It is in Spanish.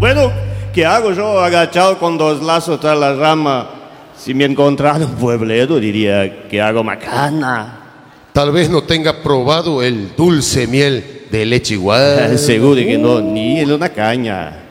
Bueno, ¿qué hago yo agachado con dos lazos tras la rama? Si me encontrara un puebleto diría que hago macana. Tal vez no tenga probado el dulce miel de leche igual. Seguro que no, ni en una caña.